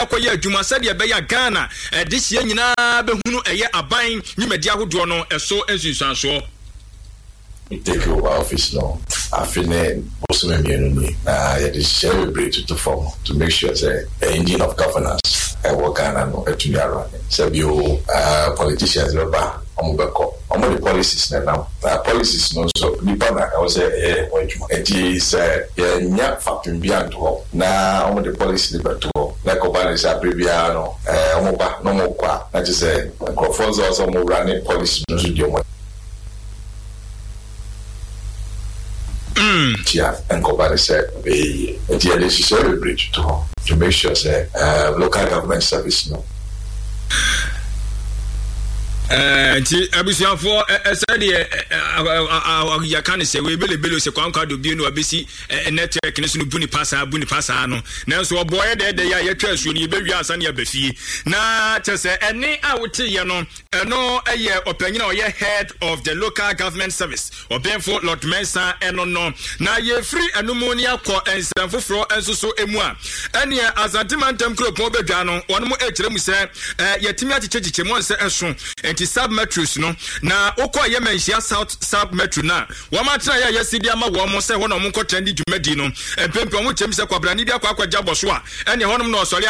akoye adwuma said ye be ya Ghana this year nyina be hunu eye aban nyimadi ahodo no eso ensunsuanso. Take over office now. I feel possible to celebrate to form to make sure that the engine of governance work and to run. So you politicians about the policies now. Policies no so I was say it is factory beyond now the policy like Obama's Abriano no more I just say also more running policy no yeah, and Kobani said, "We celebrate to make sure that local government service no." Abusianfo said ya kan say we bele se kwanka do bi no abesi network ne so no buni pasa no na so boy de ya yetwa asuo ni bewi asa ne abafie na chese ene a wote ye no eno eye opanyina o ye head of the local government service obenfo Lord Mensa eno no na ye free enumoni akọ ensanfofro ensoso emu a ene azantimantem kropon bedwa no wono mo ekire mu se yetimi achichechiche mo se eso sub metros no na okọ ye menhia south sub metro na wo ma tra ya yesidi ama wo mo se wono mo ko trendi dwumadi no empempe mo chem se kwabrani bi akwa gya boso a ene honum na osori